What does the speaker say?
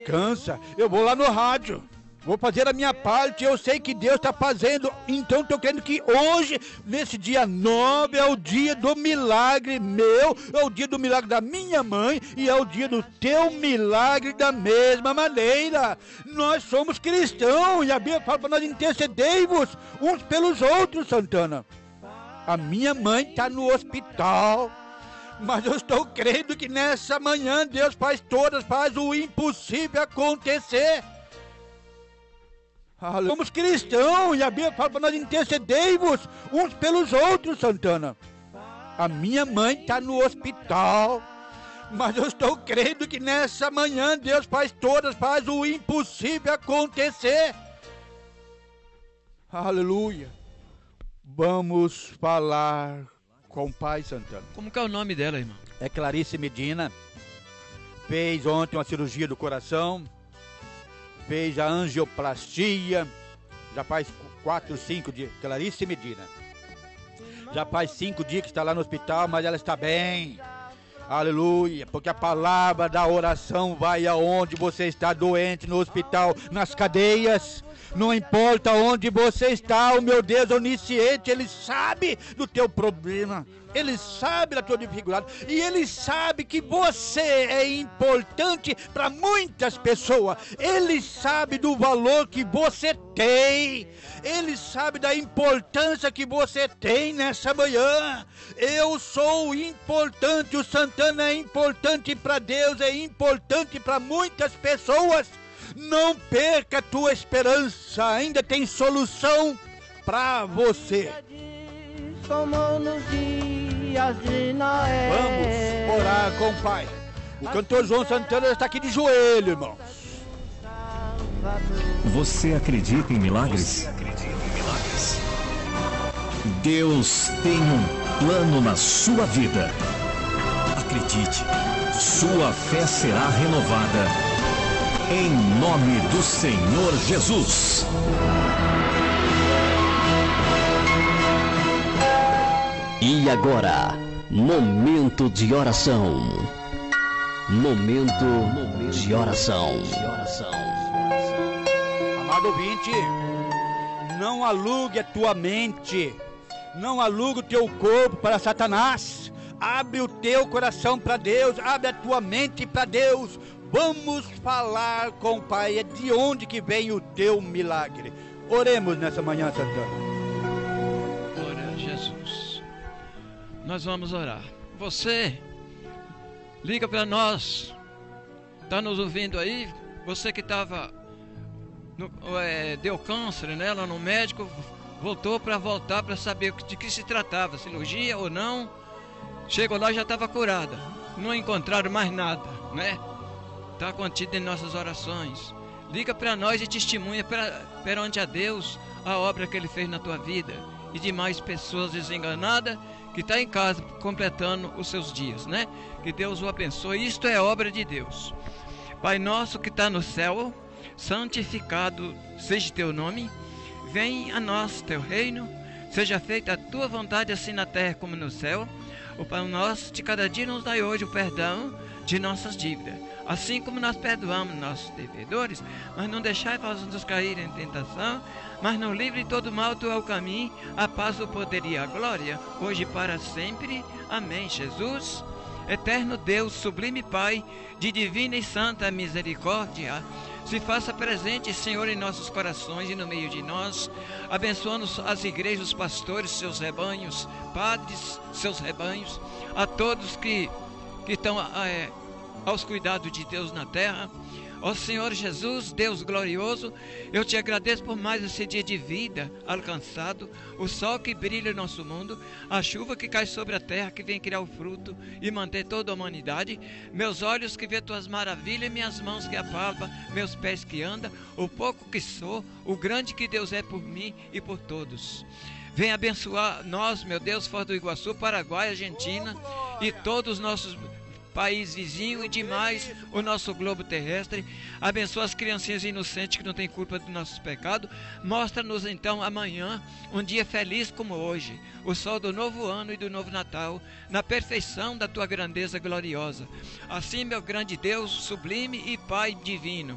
Cansa, eu vou lá no rádio. Vou fazer a minha parte, eu sei que Deus está fazendo, então estou querendo que hoje, nesse dia 9, é o dia do milagre meu, é o dia do milagre da minha mãe e é o dia do teu milagre da mesma maneira. Nós somos cristãos e a Bíblia fala para nós intercedermos uns pelos outros, Santana. A minha mãe está no hospital, mas eu estou crendo que nessa manhã Deus faz o impossível acontecer. Somos cristãos e a Bíblia fala para nós intercedermos uns pelos outros, Santana. A minha mãe está no hospital, mas eu estou crendo que nessa manhã Deus faz o impossível acontecer. Aleluia. Vamos falar com o Pai, Santana. Como que é o nome dela, irmão? É Clarice Medina. Fez ontem uma cirurgia do coração. Fez a angioplastia, já faz 4, 5 dias, Clarice Medina. Já faz 5 dias que está lá no hospital, mas ela está bem. Aleluia, porque a palavra da oração vai aonde você está doente, no hospital, nas cadeias. Não importa onde você está, o meu Deus onisciente, Ele sabe do teu problema, Ele sabe da tua dificuldade, e Ele sabe que você é importante para muitas pessoas. Ele sabe do valor que você tem, Ele sabe da importância que você tem nessa manhã. Eu sou importante, o Santana é importante para Deus, é importante para muitas pessoas. Não perca a tua esperança, ainda tem solução para você. Vamos orar com o Pai. O cantor João Santana está aqui de joelho, irmãos. Você acredita em milagres? Deus tem um plano na sua vida. Acredite, sua fé será renovada. Em nome do Senhor Jesus. E agora, momento de oração. Momento de oração. Amado ouvinte, não alugue a tua mente, não alugue o teu corpo para Satanás. Abre o teu coração para Deus, abre a tua mente para Deus. Vamos falar com o Pai, é de onde que vem o teu milagre. Oremos nessa manhã, Santana. Ora, Jesus, nós vamos orar. Você, liga para nós, está nos ouvindo aí? Você que estava, deu câncer, né, lá no médico, voltou para saber de que se tratava, cirurgia ou não. Chegou lá e já estava curada, não encontraram mais nada, né? Está contido em nossas orações. Liga para nós e testemunha perante a Deus a obra que Ele fez na tua vida. E de mais pessoas desenganadas que estão em casa completando os seus dias, né? Que Deus o abençoe. Isto é obra de Deus. Pai nosso que está no céu, santificado seja teu nome. Venha a nós teu reino. Seja feita a tua vontade assim na terra como no céu. O pão nosso de cada dia nos dai hoje o perdão de nossas dívidas, assim como nós perdoamos nossos devedores, mas não deixai nos cair em tentação, mas nos livre de todo mal. Tu é o caminho, a paz, o poder e a glória, hoje e para sempre. Amém. Jesus, eterno Deus, sublime Pai, de divina e santa misericórdia, se faça presente, Senhor, em nossos corações e no meio de nós, abençoando as igrejas, os pastores, seus rebanhos, padres, seus rebanhos, a todos que estão aos cuidados de Deus na terra. Ó Senhor Jesus, Deus glorioso, eu te agradeço por mais esse dia de vida alcançado, o sol que brilha no nosso mundo, a chuva que cai sobre a terra, que vem criar o fruto e manter toda a humanidade, meus olhos que vê tuas maravilhas, minhas mãos que apalpam, meus pés que andam, o pouco que sou, o grande que Deus é por mim e por todos. Vem abençoar nós, meu Deus, Foz do Iguaçu, Paraguai, Argentina e todos os nossos país vizinho e demais o nosso globo terrestre. Abençoa as criancinhas inocentes que não têm culpa dos nossos pecados. Mostra-nos então amanhã um dia feliz como hoje, o sol do novo ano e do novo Natal, na perfeição da tua grandeza gloriosa. Assim, meu grande Deus, sublime e Pai divino,